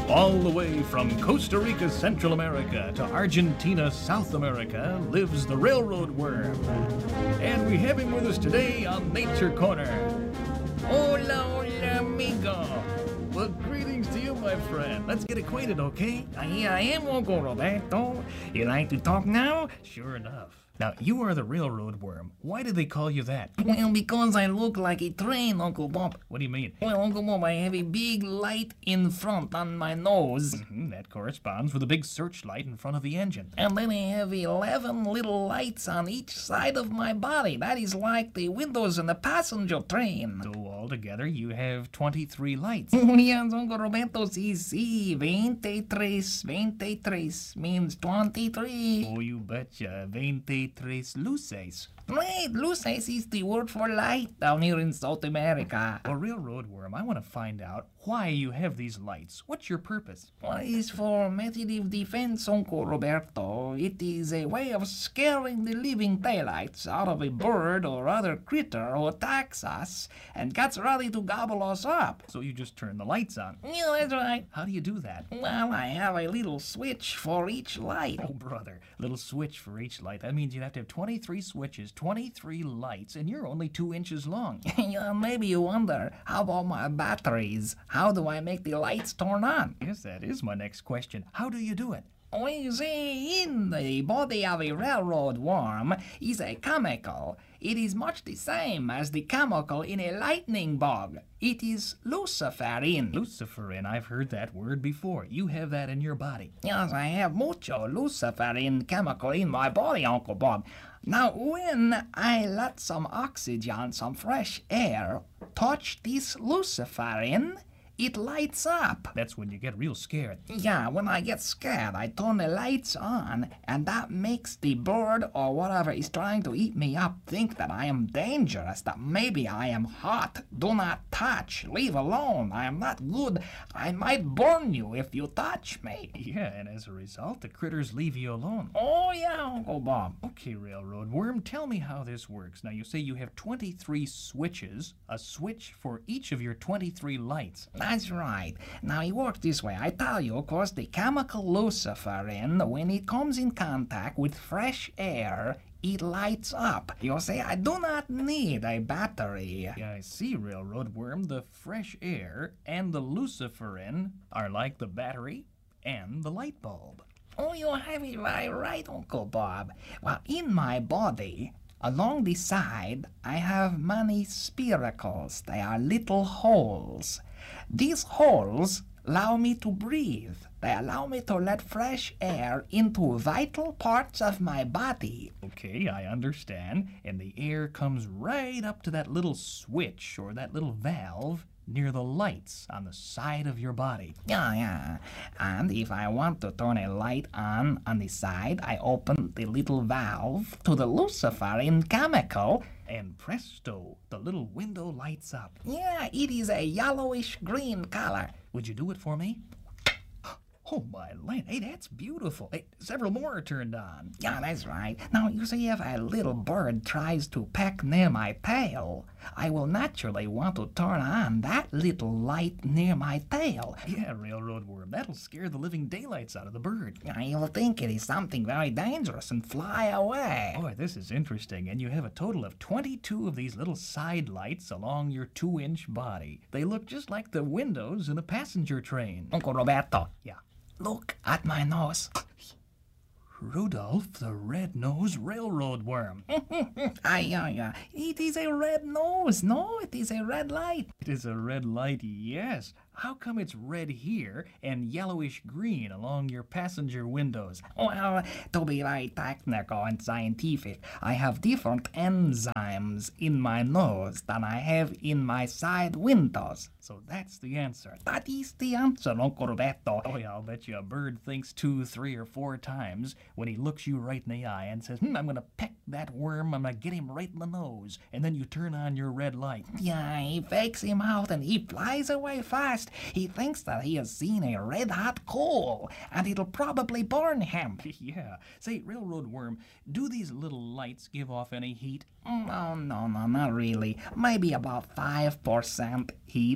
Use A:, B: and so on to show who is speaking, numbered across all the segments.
A: All the way from Costa Rica, Central America to Argentina, South America, lives the railroad worm. And we have him with us today on Nature Corner. Hola, hola, amigo. Well, greetings to you, my friend. Let's get acquainted, okay?
B: Here I am, Uncle Roberto. You like to talk now?
A: Sure enough. Now, you are the railroad worm. Why do they call you that?
B: Well, because I look like a train, Uncle Bob.
A: What do you mean?
B: Well, Uncle Bob, I have a big light in front on my nose.
A: That corresponds with a big searchlight in front of the engine.
B: And then I have 11 little lights on each side of my body. That is like the windows in a passenger train.
A: So altogether, you have 23 lights.
B: Yes, Uncle Roberto, sí, 23 means 23.
A: Oh, you betcha, 23 luces.
B: Right, luces is the word for light down here in South America.
A: Well, railroad worm, I want to find out why you have these lights. What's your purpose?
B: Well, it's for meditative defense, Uncle Roberto. It is a way of scaring the living daylights out of a bird or other critter who attacks us and gets ready to gobble us up.
A: So you just turn the lights on.
B: Yeah, that's right.
A: How do you do that?
B: Well, I have a little switch for each light.
A: Oh, brother, little switch for each light. That means you'd have to have 23 switches, 23 lights, and you're only 2 inches long.
B: Yeah, maybe you wonder, how about my batteries? How do I make the lights turn on?
A: Yes, that is my next question. How do you do it?
B: Well, you see, in the body of a railroad worm is a chemical. It is much the same as the chemical in a lightning bug. It is luciferin.
A: Luciferin, I've heard that word before. You have that in your body.
B: Yes, I have mucho luciferin chemical in my body, Uncle Bob. Now, when I let some oxygen, some fresh air, touch this luciferin, it lights up.
A: That's when you get real scared.
B: Yeah, when I get scared, I turn the lights on, and that makes the bird or whatever is trying to eat me up think that I am dangerous, that maybe I am hot. Do not touch. Leave alone. I am not good. I might burn you if you touch me.
A: Yeah, and as a result, the critters leave you alone.
B: Oh, yeah, Uncle Bob.
A: Okay, railroad worm, tell me how this works. Now, you say you have 23 switches, a switch for each of your 23 lights.
B: That's right. Now, it works this way. I tell you, of course, the chemical luciferin, when it comes in contact with fresh air, it lights up. You see, I do not need a battery.
A: Yeah, I see, railroad worm. The fresh air and the luciferin are like the battery and the light bulb.
B: Oh, you have it right, Uncle Bob. Well, in my body, along the side, I have many spiracles. They are little holes. These holes allow me to breathe. They allow me to let fresh air into vital parts of my body.
A: Okay, I understand. And the air comes right up to that little switch or that little valve near the lights on the side of your body.
B: Yeah. And if I want to turn a light on the side, I open the little valve to the luciferin chemical.
A: And presto, the little window lights up.
B: Yeah, it is a yellowish green color.
A: Would you do it for me? Oh, my land. Hey, that's beautiful. Hey, several more are turned on.
B: Yeah, that's right. Now, you see, if a little bird tries to peck near my tail, I will naturally want to turn on that little light near my tail.
A: Yeah, railroad worm, that'll scare the living daylights out of the bird.
B: You'll think it is something very dangerous and fly away.
A: Boy, this is interesting. And you have a total of 22 of these little side lights along your 2-inch body. They look just like the windows in a passenger train.
B: Uncle Roberto.
A: Yeah.
B: Look at my nose.
A: Rudolph the Red-Nosed Railroad Worm.
B: It is a red nose. No, it is a red light.
A: It is a red light, yes. How come it's red here and yellowish green along your passenger windows?
B: Well, to be very technical and scientific, I have different enzymes in my nose than I have in my side windows.
A: So that's the answer.
B: That is the answer, Uncle Roberto.
A: Oh yeah, I'll bet you a bird thinks 2, 3, or 4 times when he looks you right in the eye and says, I'm gonna peck that worm, I'm gonna get him right in the nose. And then you turn on your red light.
B: Yeah, he fakes him out and he flies away fast. He thinks that he has seen a red-hot coal, and it'll probably burn him.
A: Yeah. Say, railroad worm, do these little lights give off any heat?
B: Oh, no, not really. Maybe about 5% heat.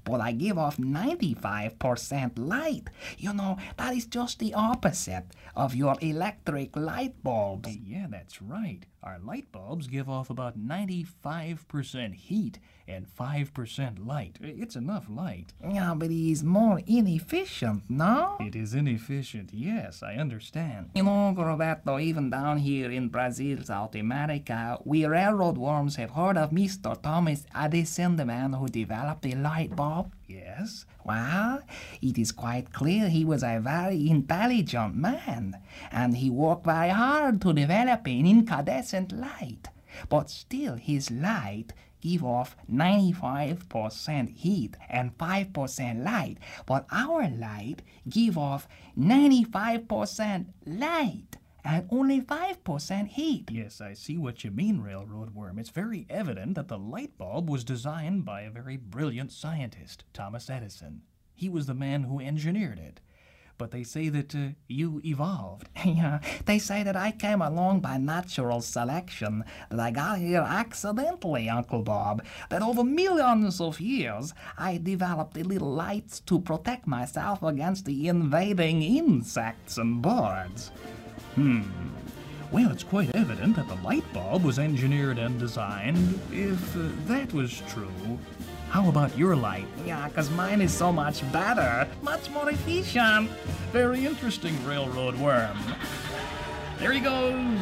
B: but I give off 95% light. You know, that is just the opposite of your electric light bulbs.
A: Yeah, that's right. Our light bulbs give off about 95% heat and 5% light. It's enough light.
B: Yeah, but it is more inefficient, no?
A: It is inefficient, yes, I understand.
B: You know, Roberto, even down here in Brazil, South America, we railroad worms have heard of Mr. Thomas Edison, the man who developed the light bulb.
A: Yes?
B: Well, it is quite clear he was a very intelligent man, and he worked very hard to develop an incandescent light. But still, his light give off 95% heat and 5% light, but our light give off 95% light and only 5% heat.
A: Yes, I see what you mean, Railroad Worm. It's very evident that the light bulb was designed by a very brilliant scientist, Thomas Edison. He was the man who engineered it. But they say that you evolved.
B: Yeah, they say that I came along by natural selection, that I got here accidentally, Uncle Bob, that over millions of years I developed the little lights to protect myself against the invading insects and birds.
A: Well, it's quite evident that the light bulb was engineered and designed. If that was true, how about your light?
B: Yeah, 'cause mine is so much better, much more efficient.
A: Very interesting, Railroad Worm. There he goes.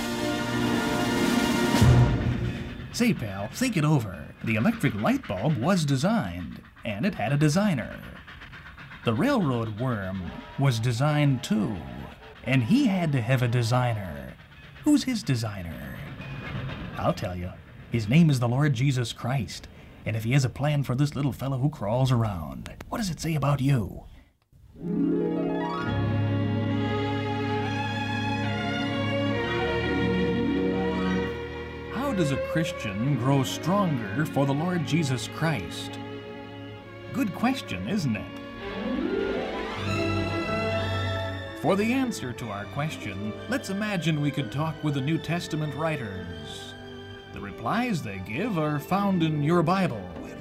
A: Say, pal, think it over. The electric light bulb was designed, and it had a designer. The Railroad Worm was designed too, and he had to have a designer. Who's his designer? I'll tell you. His name is the Lord Jesus Christ. And if he has a plan for this little fellow who crawls around, what does it say about you? How does a Christian grow stronger for the Lord Jesus Christ? Good question, isn't it? For the answer to our question, let's imagine we could talk with the New Testament writers. The replies they give are found in your Bible.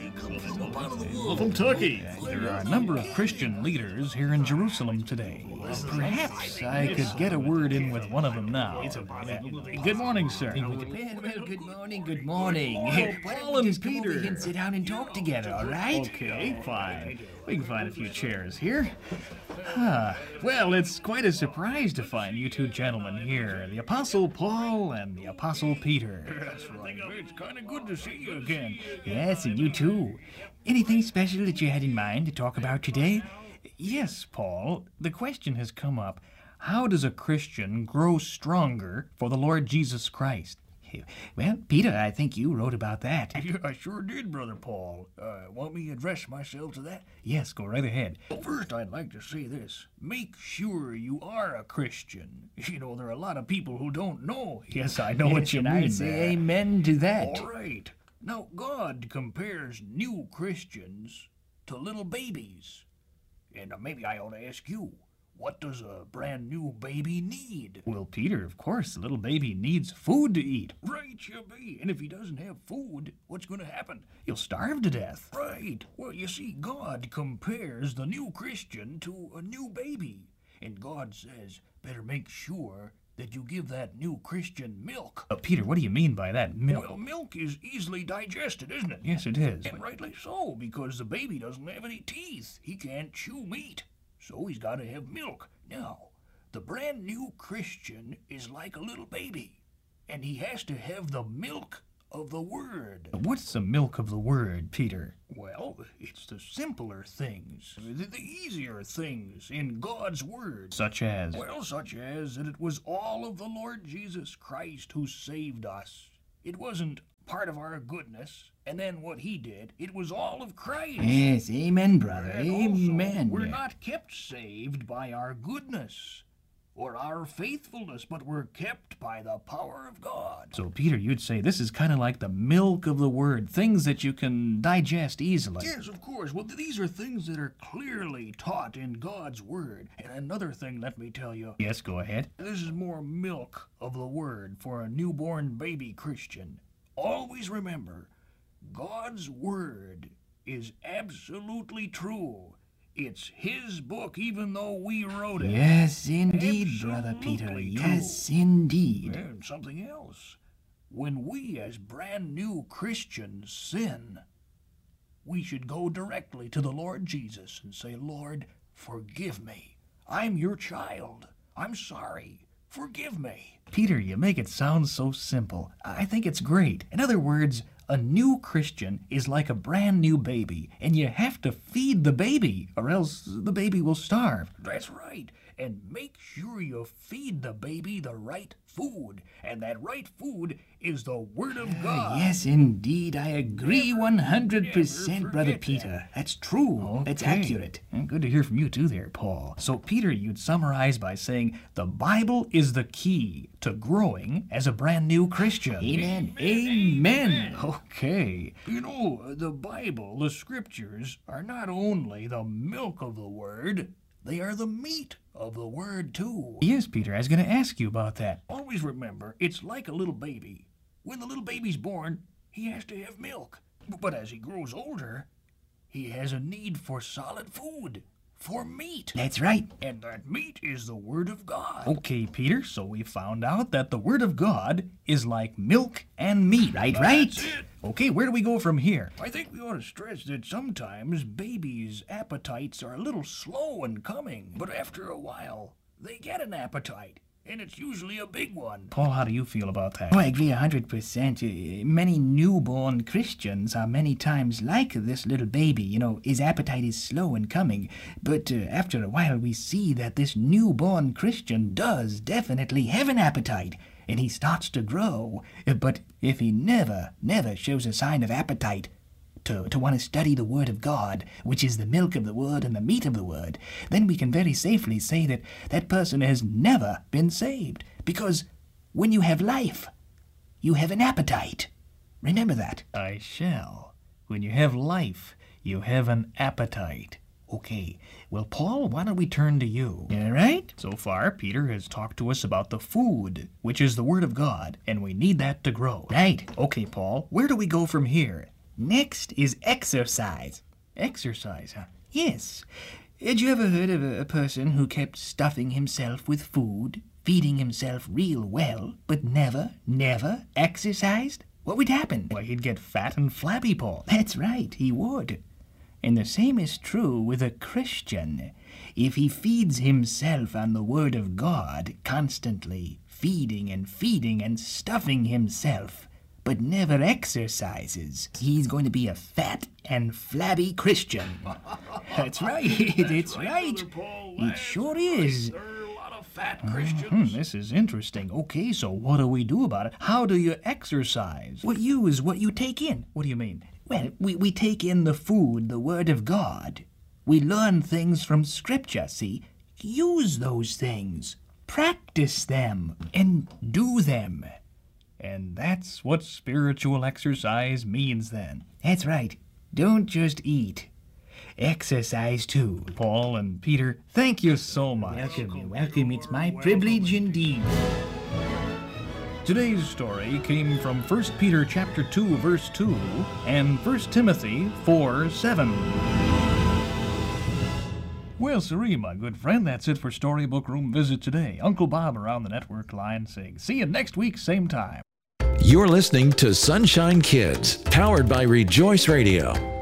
C: From Turkey.
A: There are a number of Christian leaders here in Jerusalem today. Perhaps I could get a word in with one of them now. Good morning, sir.
B: Well, good morning.
A: Paul and Peter.
B: We can sit down and talk together, all right?
A: Okay, fine. We can find a few chairs here. Well, it's quite a surprise to find you two gentlemen here, the Apostle Paul and the Apostle Peter.
C: That's right. It's kind of good to see you again.
B: Yes, and you too. Anything special that you had in mind to talk about today?
A: Yes, Paul. The question has come up, how does a Christian grow stronger for the Lord Jesus Christ?
B: Well, Peter, I think you wrote about that.
C: Yeah, I sure did, Brother Paul. Want me to address myself to that?
A: Yes, go right ahead.
C: Well, first, I'd like to say this. Make sure you are a Christian. You know, there are a lot of people who don't know.
A: Yes, I know what you
B: and
A: mean
B: I say
A: there.
B: amen to that.
C: All right. Now, God compares new Christians to little babies. And maybe I ought to ask you, what does a brand new baby need?
A: Well, Peter, of course, the little baby needs food to eat.
C: Right, you be. And if he doesn't have food, what's going to happen?
A: He'll starve to death.
C: Right. Well, you see, God compares the new Christian to a new baby. And God says, better make sure that you give that new Christian milk.
A: Peter, what do you mean by that? Milk?
C: Well, milk is easily digested, isn't it?
A: Yes, it is.
C: And rightly so, because the baby doesn't have any teeth. He can't chew meat. So he's got to have milk. Now, the brand new Christian is like a little baby, and he has to have the milk of the Word.
A: What's the milk of the Word, Peter?
C: Well, it's the simpler things, the easier things in God's Word.
A: Such as?
C: Well, such as that it was all of the Lord Jesus Christ who saved us. It wasn't part of our goodness, and then what he did, it was all of Christ.
B: Yes, amen, brother,
C: And
B: amen.
C: also, we're not kept saved by our goodness or our faithfulness, but we're kept by the power of God.
A: So, Peter, you'd say this is kind of like the milk of the Word, things that you can digest easily.
C: Yes, of course. Well, these are things that are clearly taught in God's Word. And another thing, let me tell you,
A: Yes, go ahead.
C: this is more milk of the Word for a newborn baby Christian. Always remember, God's Word is absolutely true. It's his book, even though we wrote it.
B: Yes, indeed, Brother Peter.
C: Absolutely
B: Yes,
C: true.
B: indeed.
C: And something else. When we as brand new Christians sin, we should go directly to the Lord Jesus and say, Lord, forgive me. I'm your child. I'm sorry. Forgive me.
A: Peter, you make it sound so simple. I think it's great. In other words, a new Christian is like a brand new baby, and you have to feed the baby, or else the baby will starve.
C: That's right. And make sure you feed the baby the right food. And that right food is the Word of God.
B: Yes, indeed. I agree 100%,
C: never
B: Brother
C: forget
B: Peter. That's true. That's
A: Okay.
B: accurate.
A: And good to hear from you too there, Paul. So, Peter, you'd summarize by saying the Bible is the key to growing as a brand new Christian.
B: Amen. Amen.
A: Okay.
C: You know, the Bible, the Scriptures, are not only the milk of the Word, they are the meat of the Word too.
A: Yes, Peter, I was going to ask you about that.
C: Always remember, it's like a little baby. When the little baby's born, he has to have milk. But as he grows older, he has a need for solid food, for meat.
B: That's right.
C: And that meat is the Word of God.
A: Okay, Peter, so we found out that the Word of God is like milk and meat.
B: Right.
C: That's it.
A: Okay, where do we go from here?
C: I think we ought to stress that sometimes babies' appetites are a little slow in coming, but after a while, they get an appetite, and it's usually a big one.
A: Paul, how do you feel about that?
B: Oh, I agree 100%. Many newborn Christians are many times like this little baby. You know, his appetite is slow in coming. But after a while, we see that this newborn Christian does definitely have an appetite. And he starts to grow. But if he never shows a sign of appetite to want to study the Word of God, which is the milk of the Word and the meat of the Word, then we can very safely say that that person has never been saved. Because when you have life, you have an appetite. Remember that.
A: I shall. When you have life, you have an appetite. Okay, well, Paul, why don't we turn to you?
B: All right?
A: So far, Peter has talked to us about the food, which is the Word of God, and we need that to grow.
B: Right.
A: Okay, Paul, where do we go from here?
B: Next is exercise.
A: Exercise, huh?
B: Yes. Had you ever heard of a person who kept stuffing himself with food, feeding himself real well, but never exercised? What would happen?
A: Why, he'd get fat and flabby, Paul.
B: That's right, he would. And the same is true with a Christian. If he feeds himself on the Word of God, constantly feeding and stuffing himself, but never exercises, he's going to be a fat and flabby Christian. That's right, it's right.
C: Brother Paul,
B: It
C: that's
B: sure
C: right.
B: is.
C: There are a lot of fat Christians.
A: This is interesting. Okay, so what do we do about it? How do you exercise?
B: What you is what you take in.
A: What do you mean?
B: Well, we take in the food, the Word of God. We learn things from Scripture, see? Use those things. Practice them. And do them.
A: And that's what spiritual exercise means then.
B: That's right. Don't just eat. Exercise too.
A: Paul and Peter, thank you so much.
B: Welcome, you're welcome. It's my privilege indeed.
A: Today's story came from 1 Peter chapter 2, verse 2, and 1 Timothy 4:7. Well, Siri, my good friend, that's it for Storybook Room Visit today. Uncle Bob around the network line saying, see you next week, same time.
D: You're listening to Sunshine Kids, powered by Rejoice Radio.